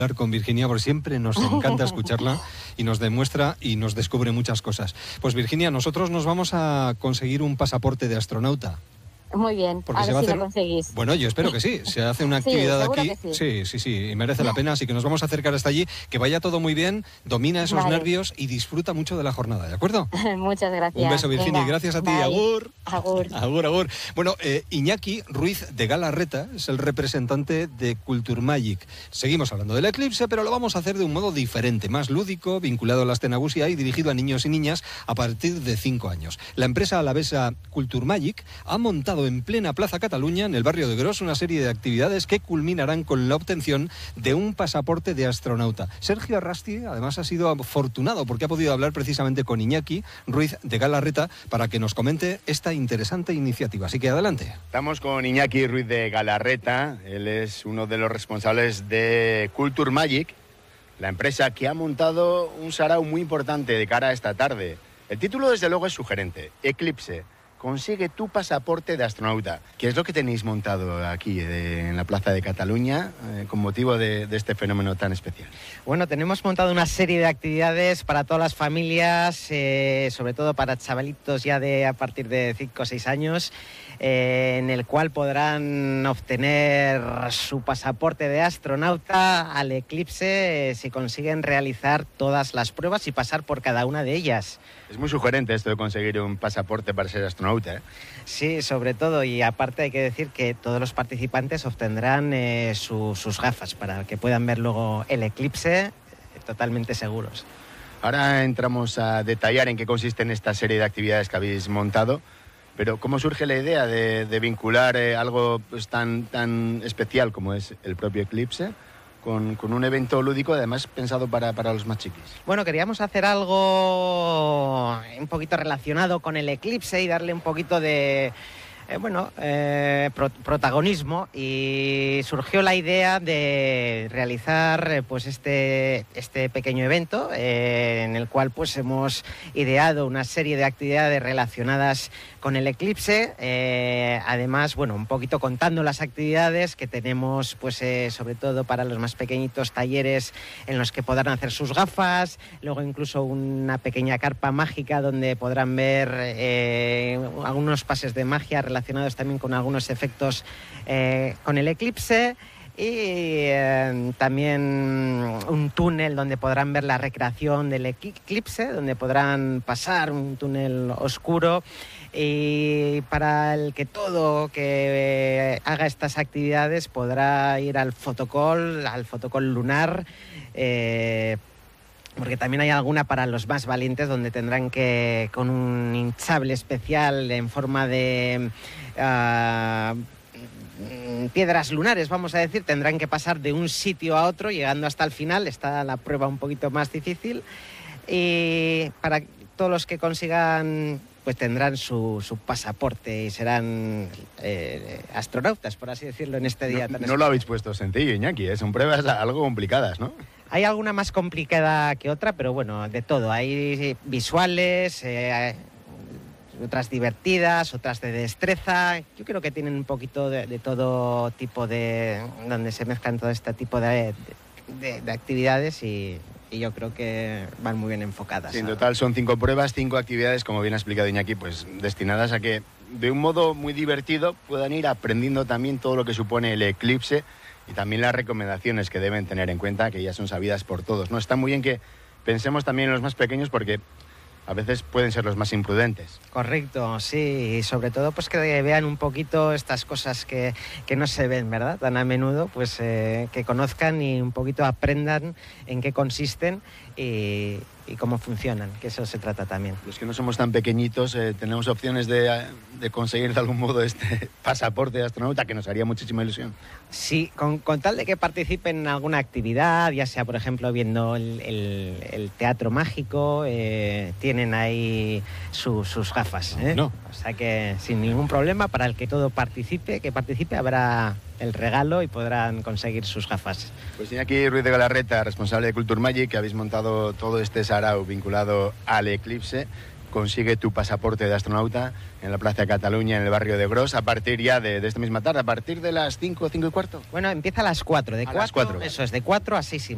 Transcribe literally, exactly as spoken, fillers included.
Con Virginia, porque siempre nos encanta escucharla y nos demuestra y nos descubre muchas cosas. Pues Virginia, nosotros nos vamos a conseguir un pasaporte de astronauta. Muy bien, porque a se ver va si a hacer... lo conseguís. Bueno, yo espero que sí. Se hace una actividad sí, aquí. Que sí. sí, sí, sí, y merece la pena. Así que nos vamos a acercar hasta allí. Que vaya todo muy bien, domina esos vale. nervios y disfruta mucho de la jornada, ¿de acuerdo? Muchas gracias. Un beso, Virginia, Venga, y gracias a ti. bye. Agur. Agur. Agur, agur. Bueno, eh, Iñaki Ruiz de Galarreta es el representante de Kulturmagic. Seguimos hablando del eclipse, pero lo vamos a hacer de un modo diferente, más lúdico, vinculado a la Astenagusia y dirigido a niños y niñas a partir de cinco años. La empresa alavesa Kulturmagic ha montado en plena Plaza Cataluña, en el barrio de Gros, una serie de actividades que culminarán con la obtención de un pasaporte de astronauta. Sergio Arrasti, además, ha sido afortunado porque ha podido hablar precisamente con Iñaki Ruiz de Galarreta para que nos comente esta interesante iniciativa. Así que adelante. Estamos con Iñaki Ruiz de Galarreta. Él es uno de los responsables de Kulturmagic, la empresa que ha montado un sarao muy importante de cara a esta tarde. El título, desde luego, es sugerente: Eclipse. Consigue tu pasaporte de astronauta. ¿Qué es lo que tenéis montado aquí de, en la Plaza de Cataluña eh, con motivo de, de este fenómeno tan especial? Bueno, tenemos montado una serie de actividades para todas las familias, eh, sobre todo para chavalitos ya de a partir de cinco o seis años, eh, en el cual podrán obtener su pasaporte de astronauta al eclipse eh, si consiguen realizar todas las pruebas y pasar por cada una de ellas. Es muy sugerente esto de conseguir un pasaporte para ser astronauta, ¿eh? Sí, sobre todo, y aparte hay que decir que todos los participantes obtendrán eh, su, sus gafas para que puedan ver luego el eclipse eh, totalmente seguros. Ahora entramos a detallar en qué consisten esta serie de actividades que habéis montado, pero ¿cómo surge la idea de, de vincular eh, algo pues, tan, tan especial como es el propio eclipse Con, con un evento lúdico, además pensado para, para los más chiquis? Bueno, queríamos hacer algo un poquito relacionado con el eclipse y darle un poquito de, eh, bueno, eh, pro, protagonismo, y surgió la idea de realizar eh, pues este, este pequeño evento eh, en el cual pues hemos ideado una serie de actividades relacionadas con el eclipse, eh, además, bueno, un poquito contando las actividades que tenemos, pues eh, sobre todo para los más pequeñitos, talleres en los que podrán hacer sus gafas, luego incluso una pequeña carpa mágica donde podrán ver eh, algunos pases de magia relacionados también con algunos efectos eh, con el eclipse. Y eh, también un túnel donde podrán ver la recreación del eclipse, donde podrán pasar un túnel oscuro. Y para el que todo que eh, haga estas actividades podrá ir al fotocall, al fotocall lunar, eh, porque también hay alguna para los más valientes donde tendrán que, con un hinchable especial en forma de Uh, piedras lunares, vamos a decir, tendrán que pasar de un sitio a otro, llegando hasta el final. Está la prueba un poquito más difícil, y para todos los que consigan, pues tendrán su, su pasaporte y serán eh, astronautas, por así decirlo, en este día no, tan no lo habéis puesto sencillo, Iñaki, ¿eh? Son pruebas algo complicadas, ¿no? Hay alguna más complicada que otra, pero bueno, de todo. Hay visuales, eh, otras divertidas, otras de destreza. Yo creo que tienen un poquito de, de todo tipo de... donde se mezclan todo este tipo de, de, de actividades, y, y yo creo que van muy bien enfocadas. Sí, en total son cinco pruebas, cinco actividades, como bien ha explicado Iñaki, pues destinadas a que de un modo muy divertido puedan ir aprendiendo también todo lo que supone el eclipse y también las recomendaciones que deben tener en cuenta, que ya son sabidas por todos, ¿no? Está muy bien que pensemos también en los más pequeños, porque a veces pueden ser los más imprudentes. Correcto, sí, y sobre todo pues que vean un poquito estas cosas que, que no se ven, ¿verdad?, tan a menudo, pues eh, que conozcan y un poquito aprendan en qué consisten y, y cómo funcionan, que eso se trata también. Los que no somos tan pequeñitos eh, tenemos opciones de, de conseguir de algún modo este pasaporte de astronauta, que nos haría muchísima ilusión. Sí, con, con tal de que participen en alguna actividad, ya sea por ejemplo viendo el, el, el teatro mágico, eh, tienen ahí su, sus gafas, ¿eh? No. O sea que sin ningún problema, para el que todo participe, que participe, habrá el regalo y podrán conseguir sus gafas. Pues Iñaki Ruiz de Galarreta, responsable de Kulturmagic, que habéis montado todo este sarao vinculado al eclipse. Consigue tu pasaporte de astronauta en la Plaza de Cataluña, en el barrio de Gros, a partir ya de, de esta misma tarde, a partir de las cinco, cinco y cuarto. Bueno, empieza a las cuatro, de a cuatro, las cuatro. Eso es, de cuatro a seis y media.